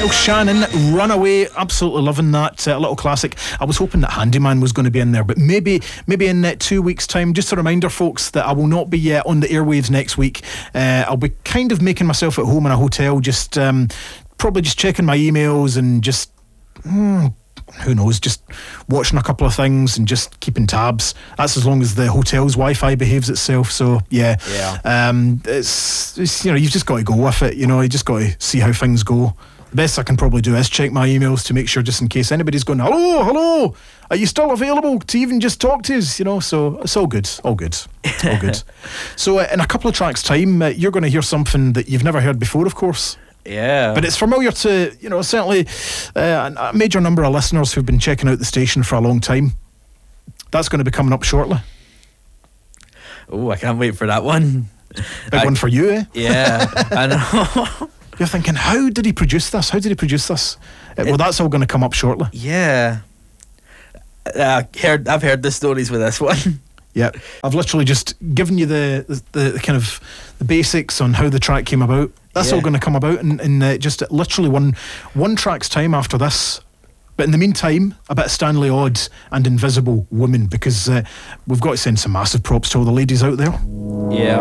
Kyle Shannon, Runaway. Absolutely loving that little classic. I was hoping that Handyman was going to be in there, but maybe in 2 weeks' time. Just a reminder, folks, that I will not be on the airwaves next week. I'll be kind of making myself at home in a hotel, just probably just checking my emails and just who knows, just watching a couple of things and just keeping tabs. That's as long as the hotel's Wi-Fi behaves itself. So yeah. It's you've just got to go with it. You just got to see how things go. The best I can probably do is check my emails to make sure, just in case anybody's going, hello, are you still available to even just talk to us? So it's all good. So in a couple of tracks' time, you're going to hear something that you've never heard before, of course. Yeah. But it's familiar to, certainly a major number of listeners who've been checking out the station for a long time. That's going to be coming up shortly. Oh, I can't wait for that one. Big one for you, eh? Yeah, I know. You're thinking, how did he produce this? Well, that's all going to come up shortly. Yeah. I've heard the stories with this one. Yeah, I've literally just given you the kind of the basics on how the track came about. That's all going to come about in just literally one track's time after this. But in the meantime, a bit of Stanley Odd and Invisible Woman, because we've got to send some massive props to all the ladies out there. Yeah.